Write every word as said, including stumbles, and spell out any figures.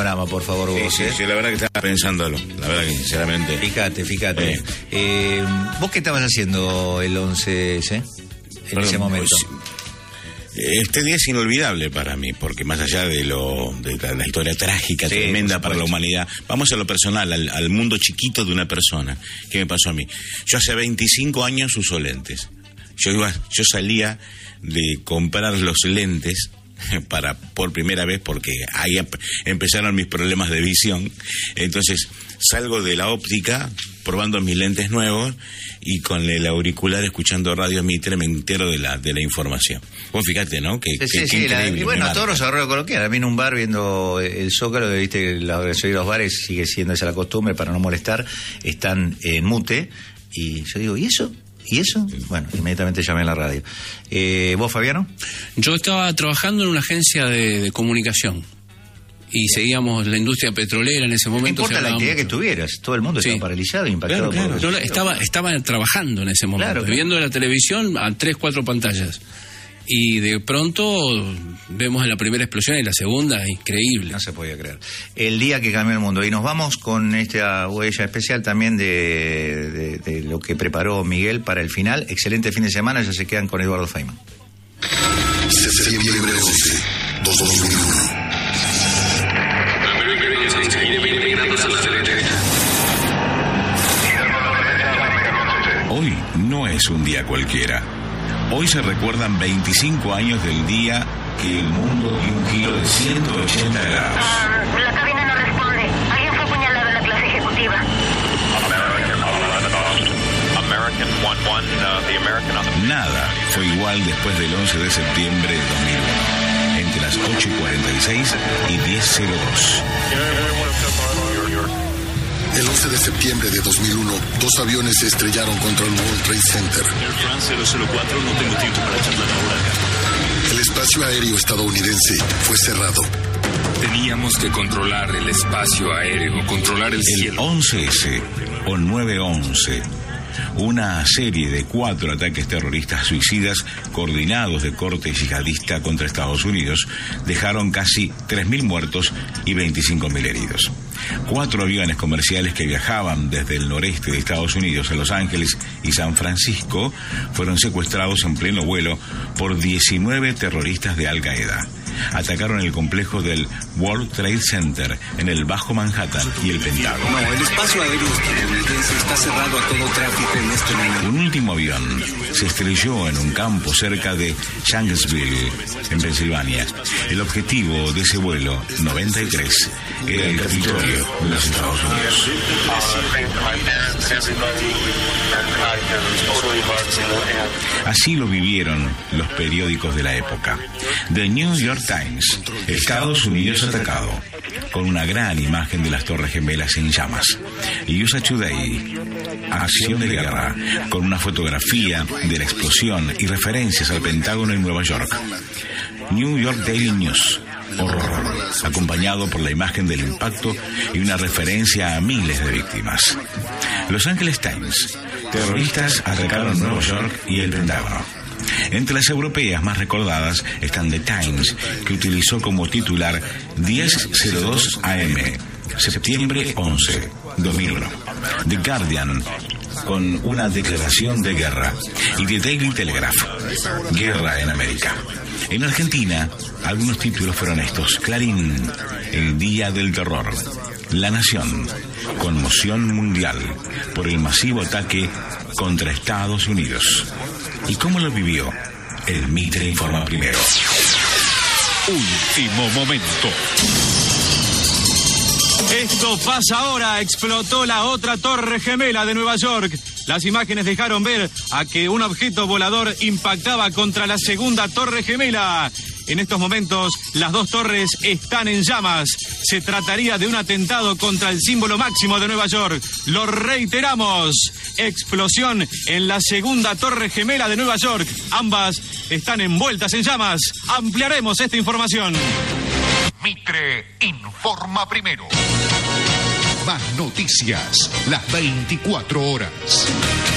panorama, por favor, sí, vos. Sí, ¿eh? sí, la verdad que estaba pensándolo. La verdad que, sinceramente... Fíjate, fíjate. Eh. Eh, ¿Vos qué estabas haciendo el once ese? En Perdón, ese momento. Pues, este día es inolvidable para mí, porque más allá de lo de la, la historia trágica, sí, tremenda para la humanidad, vamos a lo personal, al, al mundo chiquito de una persona. ¿Qué me pasó a mí? Yo hace veinticinco años uso lentes. Yo iba, yo salía de comprar los lentes para por primera vez, porque ahí empezaron mis problemas de visión. Entonces salgo de la óptica probando mis lentes nuevos y con el auricular escuchando Radio Mitre me entero de la de la información. Vos fíjate, ¿no? Que, sí, que, sí, que sí, increíble. La, y bueno, a todos los ahorros coloquial. A mí en un bar viendo el Zócalo, viste, la de los bares sigue siendo esa la costumbre para no molestar, están en mute y yo digo, ¿y eso? ¿Y eso? Bueno, inmediatamente llamé a la radio. Eh, ¿Vos, Fabiano? Yo estaba trabajando en una agencia de, de comunicación y seguíamos la industria petrolera en ese momento. No importa la actividad que tuvieras, todo el mundo sí. estaba paralizado, impactado. Claro, claro. por... Yo estaba, estaba trabajando en ese momento, claro, claro. viendo la televisión a tres, cuatro pantallas. Y de pronto vemos la primera explosión y la segunda, increíble. No se podía creer. El día que cambió el mundo. Y nos vamos con esta huella especial también de, de, de lo que preparó Miguel para el final. Excelente fin de semana, ya se quedan con Eduardo Feynman. Septiembre once, dos mil uno. Hoy no es un día cualquiera. Hoy se recuerdan veinticinco años del día que el mundo dio un giro de ciento ochenta grados. Ah, la cabina no responde. Alguien fue apuñalado en la clase ejecutiva. American one one, uh, the American on the... Nada fue igual después del once de septiembre de dos mil uno. Entre las ocho y cuarenta y seis y diez cero dos. El once de septiembre de dos mil uno, dos aviones se estrellaron contra el World Trade Center. Air France cero cero cuatro, no tengo tiempo para charlar ahora. El espacio aéreo estadounidense fue cerrado. Teníamos que controlar el espacio aéreo, controlar el, El cielo. once ese o nueve once, una serie de cuatro ataques terroristas suicidas coordinados de corte yihadista contra Estados Unidos dejaron casi tres mil muertos y veinticinco mil heridos. Cuatro aviones comerciales que viajaban desde el noreste de Estados Unidos a Los Ángeles y San Francisco fueron secuestrados en pleno vuelo por diecinueve terroristas de Al Qaeda. Atacaron el complejo del World Trade Center en el Bajo Manhattan y el Pentágono. No, el espacio aéreo estadounidense está cerrado a todo tráfico en este momento. Un último avión se estrelló en un campo cerca de Shanksville, en Pensilvania. El objetivo de ese vuelo, noventa y tres, era el territorio de los Estados Unidos. Así lo vivieron los periódicos de la época. The New York Times, Estados Unidos atacado, con una gran imagen de las Torres Gemelas en llamas. U S A Today, acción de guerra, con una fotografía de la explosión y referencias al Pentágono en Nueva York. New York Daily News, horror, acompañado por la imagen del impacto y una referencia a miles de víctimas. Los Angeles Times, terroristas atacaron Nueva York y el Pentágono. Entre las europeas más recordadas están The Times, que utilizó como titular diez cero dos A M, septiembre once, dos mil uno. The Guardian, con una declaración de guerra, y The Daily Telegraph, guerra en América. En Argentina, algunos títulos fueron estos: Clarín, el día del terror. La Nación, conmoción mundial por el masivo ataque contra Estados Unidos. ¿Y cómo lo vivió? El Mitre informa primero. Último momento. Esto pasa ahora. Explotó la otra torre gemela de Nueva York. Las imágenes dejaron ver a que un objeto volador impactaba contra la segunda torre gemela. En estos momentos, las dos torres están en llamas. Se trataría de un atentado contra el símbolo máximo de Nueva York. Lo reiteramos. Explosión en la segunda torre gemela de Nueva York. Ambas están envueltas en llamas. Ampliaremos esta información. Mitre informa primero. Más noticias, las veinticuatro horas.